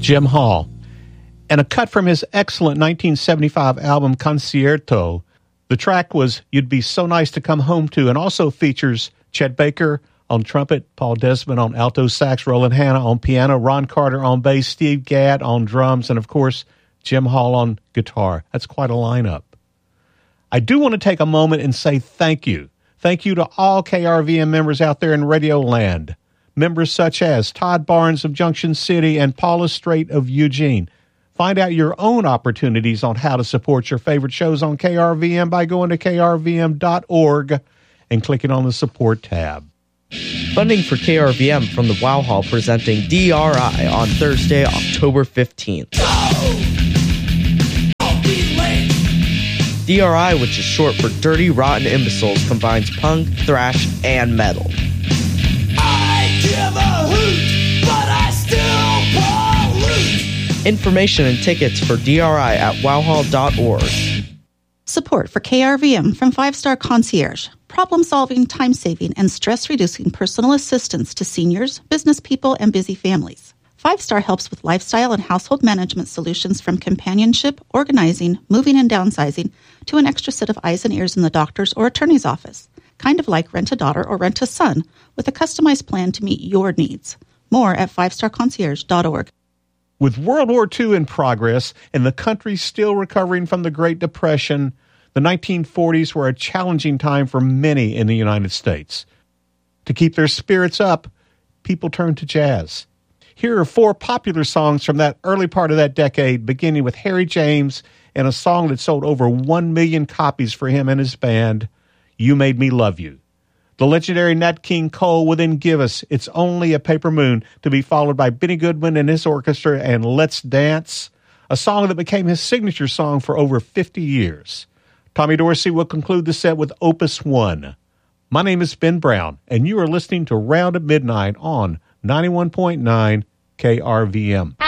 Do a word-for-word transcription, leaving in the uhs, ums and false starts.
Jim Hall. And a cut from his excellent nineteen seventy-five album Concierto. The track was You'd Be So Nice to Come Home To, and also features Chet Baker on trumpet, Paul Desmond on alto sax, Roland Hanna on piano, Ron Carter on bass, Steve Gadd on drums, and of course, Jim Hall on guitar. That's quite a lineup. I do want to take a moment and say thank you. Thank you to all K R V M members out there in Radio Land. Members such as Todd Barnes of Junction City and Paula Strait of Eugene. Find out your own opportunities on how to support your favorite shows on K R V M by going to K R V M dot org and clicking on the support tab. Funding for K R V M from the Wow Hall presenting D R I on Thursday, October fifteenth. D R I, which is short for Dirty Rotten Imbeciles, combines punk, thrash, and metal. I give a hoot, but I still pollute. Information and tickets for D R I at wow hall dot org. Support for K R V M from Five Star Concierge. Problem-solving, time-saving, and stress-reducing personal assistance to seniors, business people, and busy families. Five Star helps with lifestyle and household management solutions from companionship, organizing, moving and downsizing, to an extra set of eyes and ears in the doctor's or attorney's office. Kind of like Rent a Daughter or Rent a Son, with a customized plan to meet your needs. More at five star concierge dot org. With World War Two in progress and the country still recovering from the Great Depression, the nineteen forties were a challenging time for many in the United States. To keep their spirits up, people turned to jazz. Here are four popular songs from that early part of that decade, beginning with Harry James and a song that sold over one million copies for him and his band, You Made Me Love You. The legendary Nat King Cole will then give us It's Only a Paper Moon, to be followed by Benny Goodman and his orchestra and Let's Dance, a song that became his signature song for over fifty years. Tommy Dorsey will conclude the set with Opus One. My name is Ben Brown, and you are listening to Round at Midnight on ninety-one point nine K R V M.